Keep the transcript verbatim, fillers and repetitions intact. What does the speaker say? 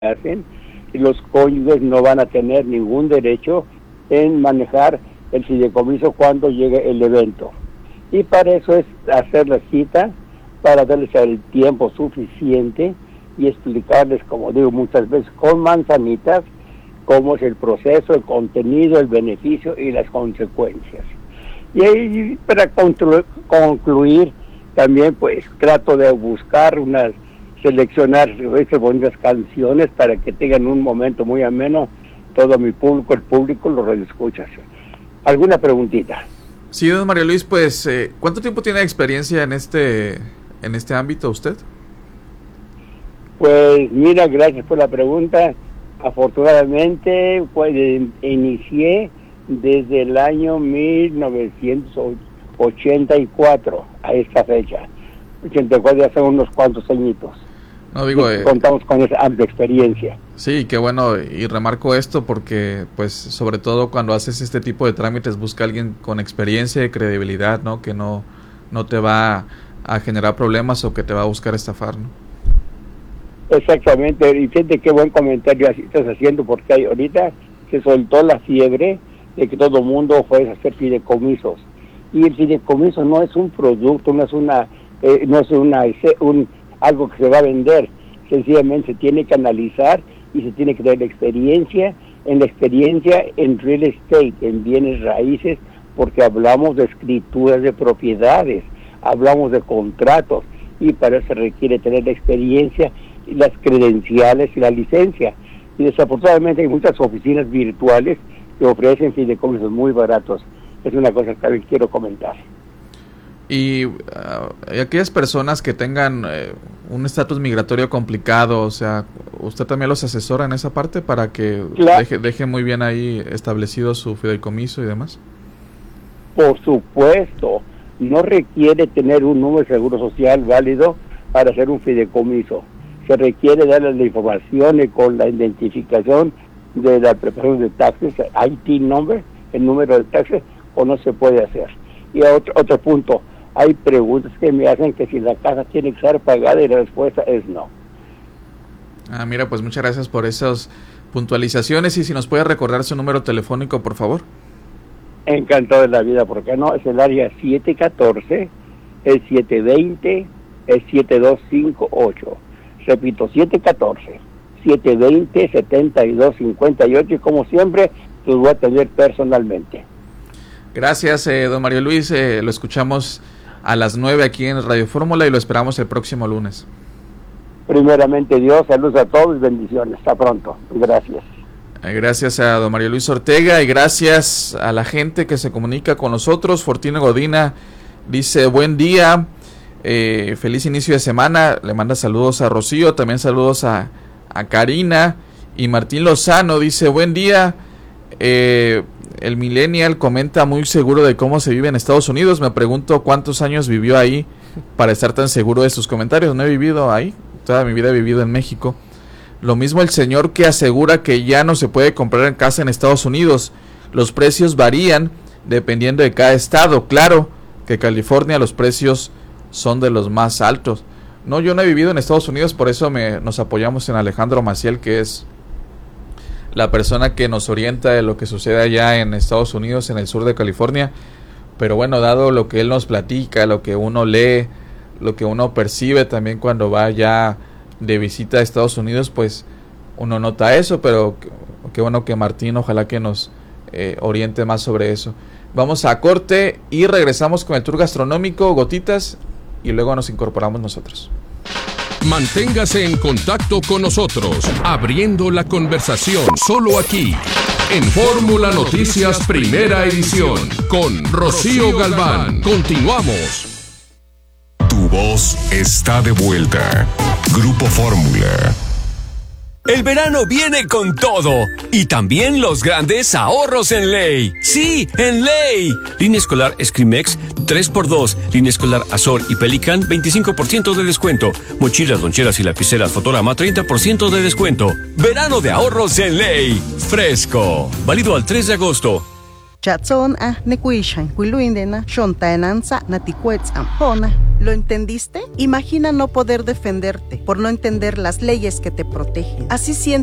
hacen, y los cónyuges no van a tener ningún derecho en manejar el fideicomiso cuando llegue el evento. Y para eso es hacer la cita, para darles el tiempo suficiente y explicarles, como digo muchas veces, con manzanitas, cómo es el proceso, el contenido, el beneficio y las consecuencias. Y ahí, para conclu- concluir, también pues trato de buscar unas, seleccionar esas bonitas canciones para que tengan un momento muy ameno todo mi público, el público, los radioescuchas. ¿Alguna preguntita? Sí, don Mario Luis, pues, eh, ¿cuánto tiempo tiene de experiencia en este, en este ámbito usted? Pues mira, gracias por la pregunta. Afortunadamente, pues, inicié desde el año mil novecientos ochenta y cuatro a esta fecha. ochenta y cuatro ya son unos cuantos añitos. No digo, eh, contamos con esa amplia experiencia. Sí, qué bueno, y remarco esto porque, pues, sobre todo cuando haces este tipo de trámites, busca a alguien con experiencia y credibilidad, ¿no? Que no, no te va a generar problemas o que te va a buscar estafar, ¿no? Exactamente, y fíjate qué buen comentario estás haciendo, porque hay, ahorita se soltó la fiebre de que todo el mundo puede hacer fideicomisos, y el fideicomiso no es un producto, no es una, eh, no es una, un, algo que se va a vender, sencillamente se tiene que analizar y se tiene que tener experiencia, en la experiencia en real estate, en bienes raíces, porque hablamos de escrituras de propiedades, hablamos de contratos, y para eso se requiere tener la experiencia, y las credenciales y la licencia. Y desafortunadamente hay muchas oficinas virtuales que ofrecen fideicomisos muy baratos. Es una cosa que también quiero comentar. Y uh, aquellas personas que tengan eh, un estatus migratorio complicado, o sea, ¿usted también los asesora en esa parte para que claro. deje, deje muy bien ahí establecido su fideicomiso y demás? Por supuesto, no requiere tener un número de seguro social válido para hacer un fideicomiso. Se requiere darle la información y con la identificación de la preparación de taxes, I T number, el número de taxes, o no se puede hacer. Y otro, otro punto, hay preguntas que me hacen que si la casa tiene que ser pagada y la respuesta es no. Ah, mira, pues muchas gracias por esas puntualizaciones, y si nos puede recordar su número telefónico, por favor. Encantado de la vida, porque no, es el área siete uno cuatro, el siete dos cero, el siete dos cinco ocho. Repito, siete uno cuatro, siete dos cero, siete dos cinco ocho, y como siempre, los voy a atender personalmente. Gracias, eh, don Mario Luis, eh, lo escuchamos a las nueve aquí en Radio Fórmula y lo esperamos el próximo lunes. Primeramente Dios, saludos a todos y bendiciones. Hasta pronto. Gracias. Eh, gracias a don Mario Luis Ortega y gracias a la gente que se comunica con nosotros. Fortuna Godina dice, buen día. Eh, feliz inicio de semana, le manda saludos a Rocío, también saludos a, a Karina. Y Martín Lozano dice, buen día, eh, el millennial comenta muy seguro de cómo se vive en Estados Unidos. Me pregunto cuántos años vivió ahí para estar tan seguro de sus comentarios. No he vivido ahí, toda mi vida he vivido en México. Lo mismo el señor que asegura que ya no se puede comprar en casa en Estados Unidos. Los precios varían dependiendo de cada estado. Claro que California los precios son de los más altos. No, yo no he vivido en Estados Unidos, por eso me, nos apoyamos en Alejandro Maciel, que es la persona que nos orienta de lo que sucede allá en Estados Unidos, en el sur de California. Pero bueno, dado lo que él nos platica, lo que uno lee, lo que uno percibe también cuando va ya de visita a Estados Unidos, pues uno nota eso, pero qué bueno que Martín, ojalá que nos eh, oriente más sobre eso. Vamos a corte y regresamos con el tour gastronómico, gotitas, y luego nos incorporamos nosotros. Manténgase en contacto con nosotros, abriendo la conversación solo aquí, en Fórmula Noticias Primera Edición, con Rocío Galván. Continuamos. Tu voz está de vuelta. Grupo Fórmula. El verano viene con todo y también los grandes ahorros en Ley. Sí, en Ley. Línea escolar Escrimex tres por dos, línea escolar Azor y Pelican veinticinco por ciento de descuento. Mochilas, loncheras y lapiceras Fotorama treinta por ciento de descuento. Verano de ahorros en Ley. Fresco. Válido al tres de agosto. Chatson a nekuishan kuiluindena shontaenanza naticuetz ampona. ¿Lo entendiste? Imagina no poder defenderte por no entender las leyes que te protegen. Así sientes